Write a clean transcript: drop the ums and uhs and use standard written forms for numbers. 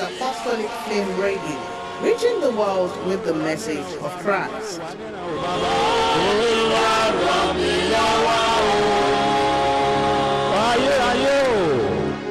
Apostolic Flame Radio, reaching the world with the message of Christ.